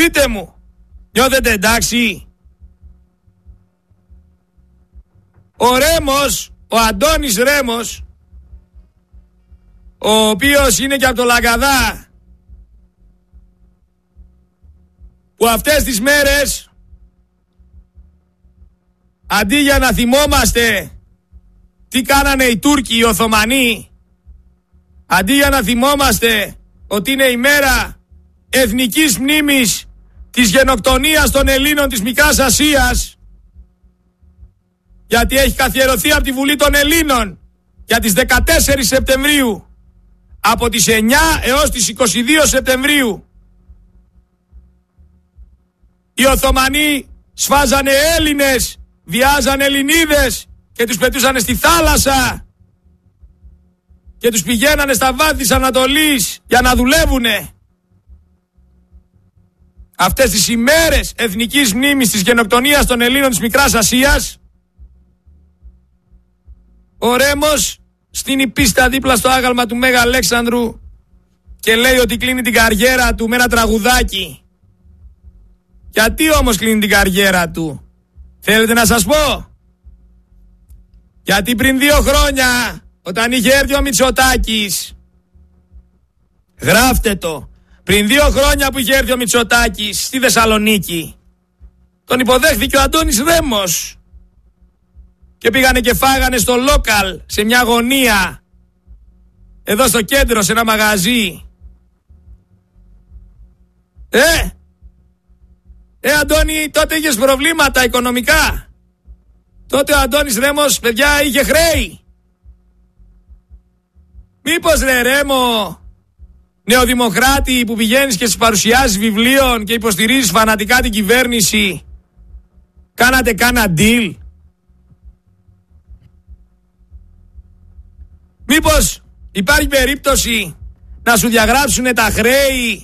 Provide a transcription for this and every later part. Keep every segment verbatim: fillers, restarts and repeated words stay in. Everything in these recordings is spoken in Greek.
Πείτε μου, νιώθετε εντάξει? Ο Ρέμος, ο Αντώνης Ρέμος, ο οποίος είναι και από το Λαγκαδά, που αυτές τις μέρες αντί για να θυμόμαστε τι κάνανε οι Τούρκοι, οι Οθωμανοί, αντί για να θυμόμαστε ότι είναι η μέρα εθνικής μνήμης της γενοκτονίας των Ελλήνων της Μικράς Ασίας, γιατί έχει καθιερωθεί από τη Βουλή των Ελλήνων για τις δεκατέσσερις Σεπτεμβρίου, από τις εννιά έως τις είκοσι δύο Σεπτεμβρίου. Οι Οθωμανοί σφάζανε Έλληνες, βιάζανε Ελληνίδες και τους πετούσανε στη θάλασσα και τους πηγαίνανε στα βάθη της Ανατολής για να δουλεύουνε. Αυτές τις ημέρες εθνικής μνήμης της γενοκτονίας των Ελλήνων της Μικράς Ασίας, ο Ρέμος στείνει πίστα δίπλα στο άγαλμα του Μέγα Αλέξανδρου και λέει ότι κλείνει την καριέρα του με ένα τραγουδάκι. Γιατί όμως κλείνει την καριέρα του? Θέλετε να σας πω? Γιατί πριν δύο χρόνια, όταν είχε έρθει ο Μητσοτάκης, γράφτε το, πριν δύο χρόνια που είχε έρθει ο Μητσοτάκης στη Θεσσαλονίκη, τον υποδέχθηκε ο Αντώνης Ρέμος και πήγανε και φάγανε στο local, σε μια γωνία, εδώ στο κέντρο, σε ένα μαγαζί. Ε, ε Αντώνη, τότε είχες προβλήματα οικονομικά. Τότε ο Αντώνης Ρέμος, παιδιά, είχε χρέη. Μήπως ρε Ρέμο, νεοδημοκράτη που πηγαίνεις και στις παρουσιάσεις βιβλίων και υποστηρίζεις φανατικά την κυβέρνηση, κάνατε κάνα deal? Μήπως υπάρχει περίπτωση να σου διαγράψουνε τα χρέη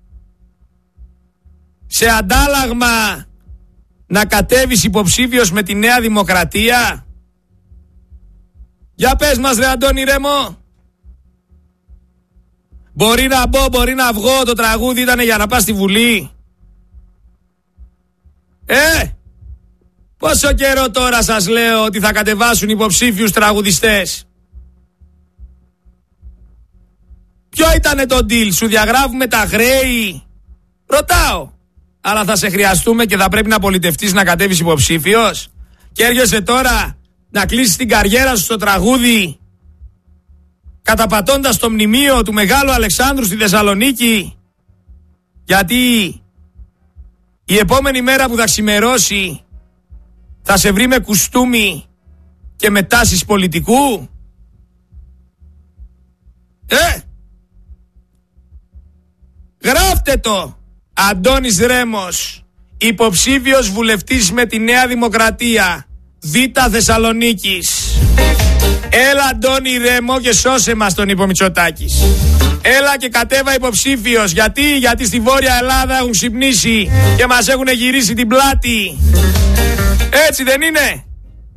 σε αντάλλαγμα να κατέβεις υποψήφιος με τη Νέα Δημοκρατία? Για πες μας ρε Αντώνη Ρέμο. Μπορεί να μπω, μπορεί να βγω, το τραγούδι ήταν για να πας στη Βουλή. Ε, πόσο καιρό τώρα σας λέω ότι θα κατεβάσουν υποψήφιους τραγουδιστές? Ποιο ήτανε το deal? Σου διαγράφουμε τα χρέη? Ρωτάω. Αλλά θα σε χρειαστούμε και θα πρέπει να πολιτευτείς να κατέβεις υποψήφιος και έρχεσαι τώρα να κλείσεις την καριέρα σου στο τραγούδι, καταπατώντας το μνημείο του Μεγάλου Αλεξάνδρου στη Θεσσαλονίκη, γιατί η επόμενη μέρα που θα ξημερώσει θα σε βρει με κουστούμι και με τάσεις πολιτικού. Ε, γράφτε το. Αντώνης Ρέμος, υποψήφιος βουλευτής με τη Νέα Δημοκρατία, Β Θεσσαλονίκης. Έλα Αντώνη Ρέμο και σώσε μας, τον είπε ο Μητσοτάκης. Έλα και κατέβα υποψήφιος. Γιατί? Γιατί στη Βόρεια Ελλάδα έχουν ξυπνήσει και μας έχουν γυρίσει την πλάτη. Έτσι δεν είναι?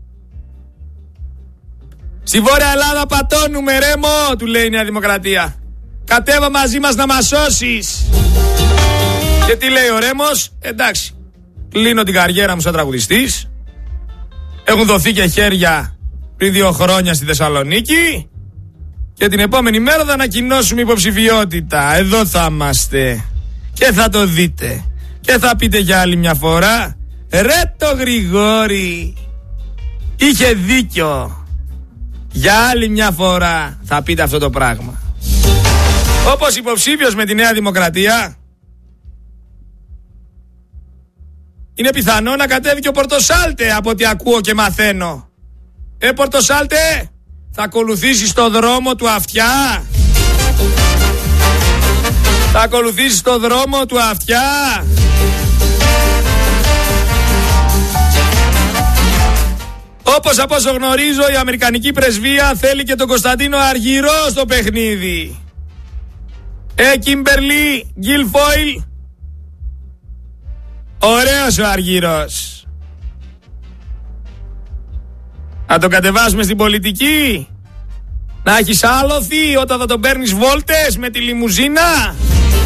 Στη Βόρεια Ελλάδα πατώνουμε Ρέμο, του λέει η Νέα Δημοκρατία. Κατέβα μαζί μας να μας σώσεις. Και τι λέει ο Ρέμος? Εντάξει, κλείνω την καριέρα μου σαν τραγουδιστής. Έχουν δοθεί και χέρια πριν δύο χρόνια στη Θεσσαλονίκη και την επόμενη μέρα θα ανακοινώσουμε υποψηφιότητα. Εδώ θα είμαστε και θα το δείτε και θα πείτε για άλλη μια φορά, ρε το Γρηγόρη είχε δίκιο. Για άλλη μια φορά θα πείτε αυτό το πράγμα. Όπως υποψήφιος με τη Νέα Δημοκρατία, είναι πιθανό να κατέβει και ο Πορτοσάλτε, από ό,τι ακούω και μαθαίνω. Ε, Πορτοσάλτε, θα ακολουθήσεις το δρόμο του αυτιά? Θα ακολουθήσεις το δρόμο του αυτιά? Όπως από όσο γνωρίζω, η Αμερικανική πρεσβεία θέλει και τον Κωνσταντίνο Αργυρό στο παιχνίδι. Ε, Κίμπερλι, Γκίλφοιλ. Ωραίος ο Αργυρός. Να τον κατεβάσουμε στην πολιτική? Να έχεις άλοθη όταν θα τον παίρνεις βόλτες με τη λιμουζίνα?